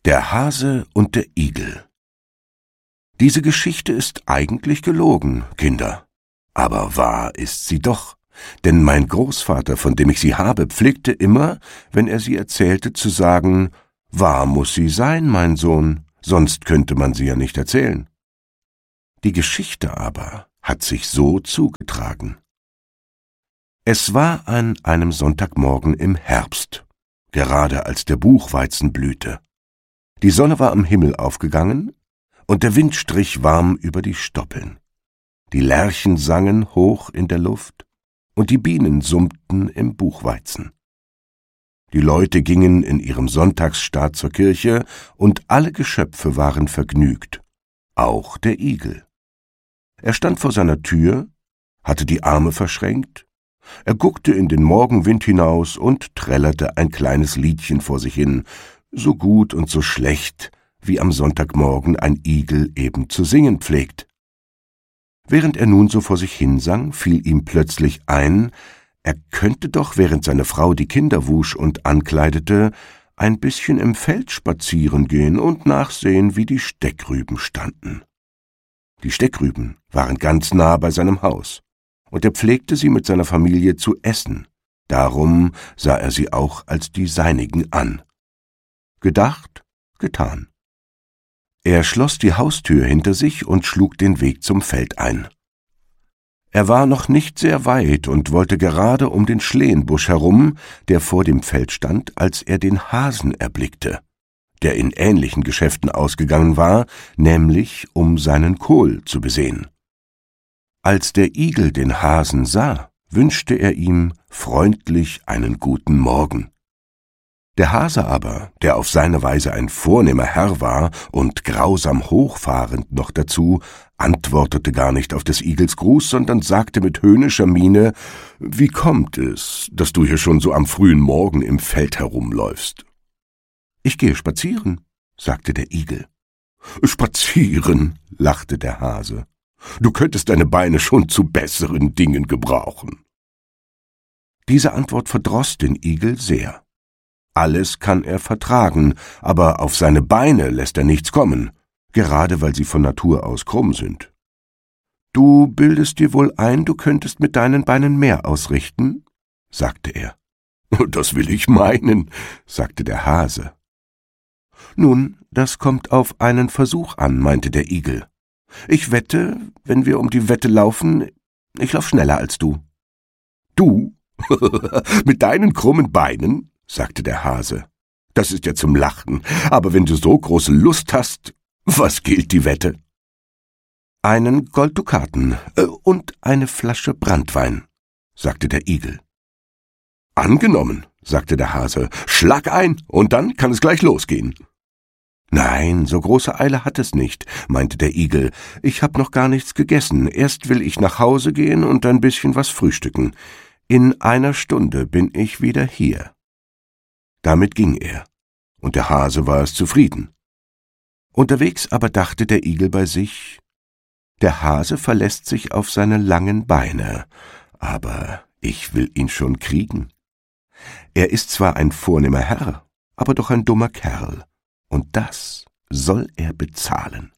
Der Hase und der Igel. Diese Geschichte ist eigentlich gelogen, Kinder. Aber wahr ist sie doch, denn mein Großvater, von dem ich sie habe, pflegte immer, wenn er sie erzählte, zu sagen, wahr muss sie sein, mein Sohn, sonst könnte man sie ja nicht erzählen. Die Geschichte aber hat sich so zugetragen. Es war an einem Sonntagmorgen im Herbst, gerade als der Buchweizen blühte. Die Sonne war am Himmel aufgegangen, und der Wind strich warm über die Stoppeln. Die Lerchen sangen hoch in der Luft, und die Bienen summten im Buchweizen. Die Leute gingen in ihrem Sonntagsstaat zur Kirche, und alle Geschöpfe waren vergnügt, auch der Igel. Er stand vor seiner Tür, hatte die Arme verschränkt, er guckte in den Morgenwind hinaus und trällerte ein kleines Liedchen vor sich hin, so gut und so schlecht, wie am Sonntagmorgen ein Igel eben zu singen pflegt. Während er nun so vor sich hinsang, fiel ihm plötzlich ein, er könnte doch, während seine Frau die Kinder wusch und ankleidete, ein bisschen im Feld spazieren gehen und nachsehen, wie die Steckrüben standen. Die Steckrüben waren ganz nah bei seinem Haus, und er pflegte sie mit seiner Familie zu essen, darum sah er sie auch als die seinigen an. Gedacht, getan. Er schloss die Haustür hinter sich und schlug den Weg zum Feld ein. Er war noch nicht sehr weit und wollte gerade um den Schlehenbusch herum, der vor dem Feld stand, als er den Hasen erblickte, der in ähnlichen Geschäften ausgegangen war, nämlich um seinen Kohl zu besehen. Als der Igel den Hasen sah, wünschte er ihm freundlich einen guten Morgen. Der Hase aber, der auf seine Weise ein vornehmer Herr war und grausam hochfahrend noch dazu, antwortete gar nicht auf des Igels Gruß, sondern sagte mit höhnischer Miene, »Wie kommt es, dass du hier schon so am frühen Morgen im Feld herumläufst?« »Ich gehe spazieren«, sagte der Igel. »Spazieren«, lachte der Hase, »du könntest deine Beine schon zu besseren Dingen gebrauchen.« Diese Antwort verdroß den Igel sehr. Alles kann er vertragen, aber auf seine Beine lässt er nichts kommen, gerade weil sie von Natur aus krumm sind. »Du bildest dir wohl ein, du könntest mit deinen Beinen mehr ausrichten?« sagte er. »Das will ich meinen«, sagte der Hase. »Nun, das kommt auf einen Versuch an«, meinte der Igel. »Ich wette, wenn wir um die Wette laufen, ich lauf schneller als du.« »Du? Mit deinen krummen Beinen?« sagte der Hase. »Das ist ja zum Lachen, aber wenn du so große Lust hast, was gilt die Wette?« »Einen Golddukaten und eine Flasche Branntwein«, sagte der Igel. »Angenommen«, sagte der Hase, »schlag ein, und dann kann es gleich losgehen.« »Nein, so große Eile hat es nicht«, meinte der Igel, »ich hab noch gar nichts gegessen, erst will ich nach Hause gehen und ein bisschen was frühstücken. In einer Stunde bin ich wieder hier.« Damit ging er, und der Hase war es zufrieden. Unterwegs aber dachte der Igel bei sich, der Hase verlässt sich auf seine langen Beine, aber ich will ihn schon kriegen. Er ist zwar ein vornehmer Herr, aber doch ein dummer Kerl, und das soll er bezahlen.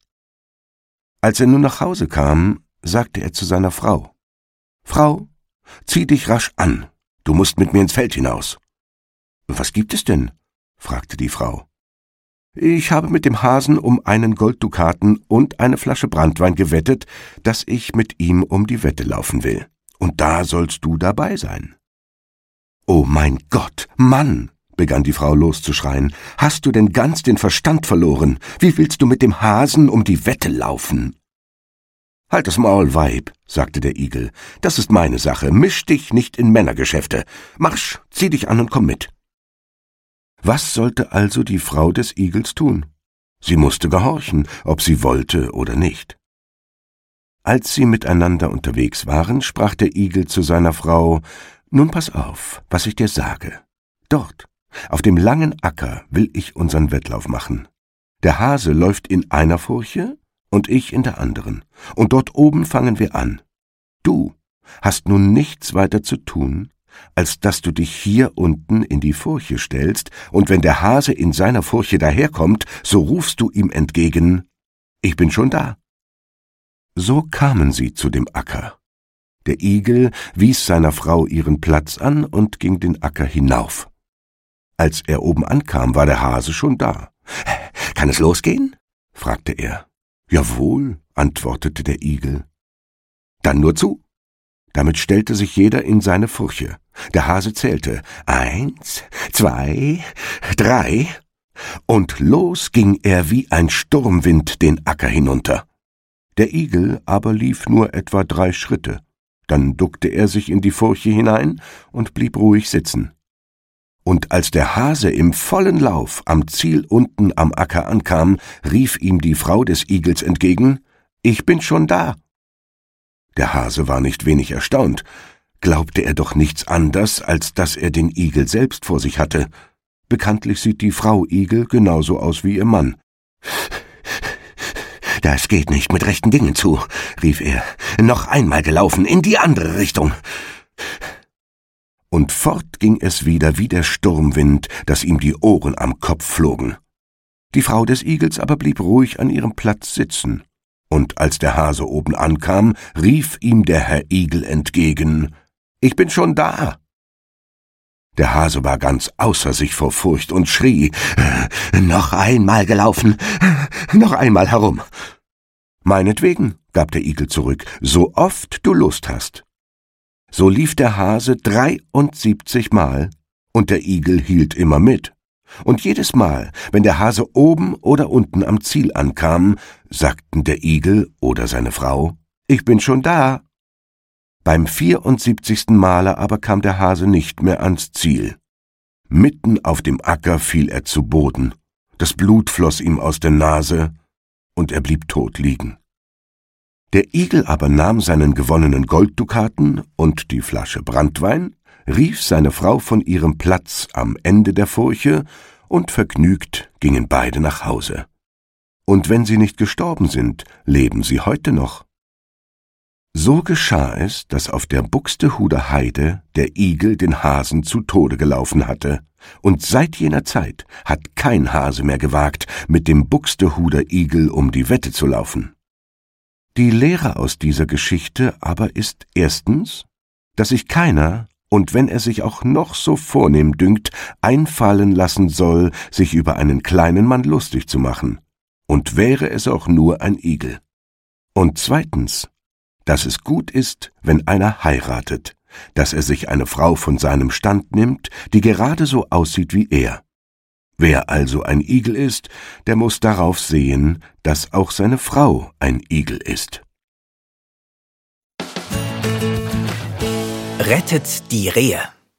Als er nun nach Hause kam, sagte er zu seiner Frau, »Frau, zieh dich rasch an, du musst mit mir ins Feld hinaus.« »Was gibt es denn?« fragte die Frau. »Ich habe mit dem Hasen um einen Golddukaten und eine Flasche Branntwein gewettet, dass ich mit ihm um die Wette laufen will. Und da sollst du dabei sein.« »Oh mein Gott, Mann«, begann die Frau loszuschreien, »hast du denn ganz den Verstand verloren? Wie willst du mit dem Hasen um die Wette laufen?« »Halt das Maul, Weib«, sagte der Igel, »das ist meine Sache, misch dich nicht in Männergeschäfte. Marsch, zieh dich an und komm mit.« Was sollte also die Frau des Igels tun? Sie musste gehorchen, ob sie wollte oder nicht. Als sie miteinander unterwegs waren, sprach der Igel zu seiner Frau, »Nun pass auf, was ich dir sage. Dort, auf dem langen Acker, will ich unseren Wettlauf machen. Der Hase läuft in einer Furche und ich in der anderen, und dort oben fangen wir an. Du hast nun nichts weiter zu tun, als dass du dich hier unten in die Furche stellst, und wenn der Hase in seiner Furche daherkommt, so rufst du ihm entgegen, »Ich bin schon da.« So kamen sie zu dem Acker. Der Igel wies seiner Frau ihren Platz an und ging den Acker hinauf. Als er oben ankam, war der Hase schon da. »Kann es losgehen?« fragte er. »Jawohl«, antwortete der Igel. »Dann nur zu.« Damit stellte sich jeder in seine Furche. Der Hase zählte 1, 2, 3, und los ging er wie ein Sturmwind den Acker hinunter. Der Igel aber lief nur etwa 3 Schritte. Dann duckte er sich in die Furche hinein und blieb ruhig sitzen. Und als der Hase im vollen Lauf am Ziel unten am Acker ankam, rief ihm die Frau des Igels entgegen, »Ich bin schon da.« Der Hase war nicht wenig erstaunt. Glaubte er doch nichts anders, als dass er den Igel selbst vor sich hatte. Bekanntlich sieht die Frau Igel genauso aus wie ihr Mann. »Das geht nicht mit rechten Dingen zu«, rief er. »Noch einmal gelaufen, in die andere Richtung.« Und fort ging es wieder wie der Sturmwind, dass ihm die Ohren am Kopf flogen. Die Frau des Igels aber blieb ruhig an ihrem Platz sitzen. Und als der Hase oben ankam, rief ihm der Herr Igel entgegen, »Ich bin schon da.« Der Hase war ganz außer sich vor Furcht und schrie, »Noch einmal gelaufen, noch einmal herum.« »Meinetwegen«, gab der Igel zurück, »so oft du Lust hast.« So lief der Hase 73 Mal, und der Igel hielt immer mit. Und jedes Mal, wenn der Hase oben oder unten am Ziel ankam, sagten der Igel oder seine Frau, »Ich bin schon da.« Beim 74. Male aber kam der Hase nicht mehr ans Ziel. Mitten auf dem Acker fiel er zu Boden. Das Blut floss ihm aus der Nase, und er blieb tot liegen. Der Igel aber nahm seinen gewonnenen Golddukaten und die Flasche Branntwein, rief seine Frau von ihrem Platz am Ende der Furche, und vergnügt gingen beide nach Hause. Und wenn sie nicht gestorben sind, leben sie heute noch. So geschah es, dass auf der Buxtehuder Heide der Igel den Hasen zu Tode gelaufen hatte, und seit jener Zeit hat kein Hase mehr gewagt, mit dem Buxtehuder Igel um die Wette zu laufen. Die Lehre aus dieser Geschichte aber ist erstens, dass sich keiner, und wenn er sich auch noch so vornehm dünkt, einfallen lassen soll, sich über einen kleinen Mann lustig zu machen, und wäre es auch nur ein Igel. Und zweitens, dass es gut ist, wenn einer heiratet, dass er sich eine Frau von seinem Stand nimmt, die gerade so aussieht wie er. Wer also ein Igel ist, der muss darauf sehen, dass auch seine Frau ein Igel ist. Rettet die Rehe.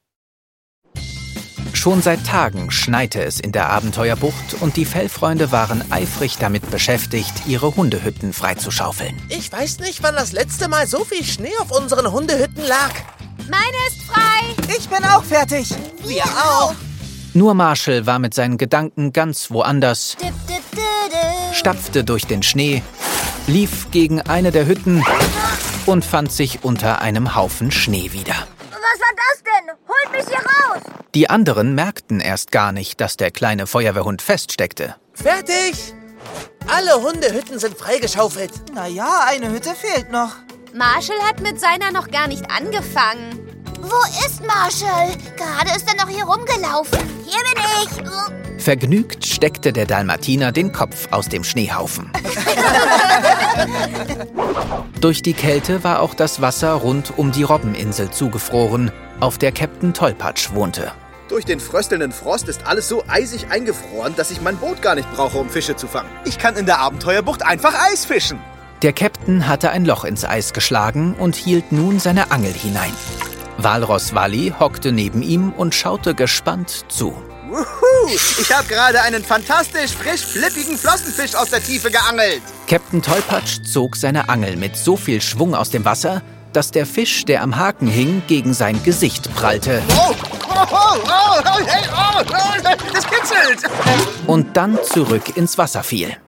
Schon seit Tagen schneite es in der Abenteuerbucht und die Fellfreunde waren eifrig damit beschäftigt, ihre Hundehütten freizuschaufeln. Ich weiß nicht, wann das letzte Mal so viel Schnee auf unseren Hundehütten lag. Meine ist frei. Ich bin auch fertig. Wir auch. Nur Marshall war mit seinen Gedanken ganz woanders, stapfte durch den Schnee, lief gegen eine der Hütten und fand sich unter einem Haufen Schnee wieder. Was war das denn? Holt mich hier raus! Die anderen merkten erst gar nicht, dass der kleine Feuerwehrhund feststeckte. Fertig! Alle Hundehütten sind freigeschaufelt. Naja, eine Hütte fehlt noch. Marshall hat mit seiner noch gar nicht angefangen. Wo ist Marshall? Gerade ist er noch hier rumgelaufen. Hier bin ich. Vergnügt steckte der Dalmatiner den Kopf aus dem Schneehaufen. Durch die Kälte war auch das Wasser rund um die Robbeninsel zugefroren, auf der Captain Tollpatsch wohnte. Durch den fröstelnden Frost ist alles so eisig eingefroren, dass ich mein Boot gar nicht brauche, um Fische zu fangen. Ich kann in der Abenteuerbucht einfach Eis fischen. Der Captain hatte ein Loch ins Eis geschlagen und hielt nun seine Angel hinein. Walross Wally hockte neben ihm und schaute gespannt zu. Wuhu! Ich habe gerade einen fantastisch frisch flippigen Flossenfisch aus der Tiefe geangelt. Captain Tollpatsch zog seine Angel mit so viel Schwung aus dem Wasser, dass der Fisch, der am Haken hing, gegen sein Gesicht prallte. Das kitzelt! Und dann zurück ins Wasser fiel.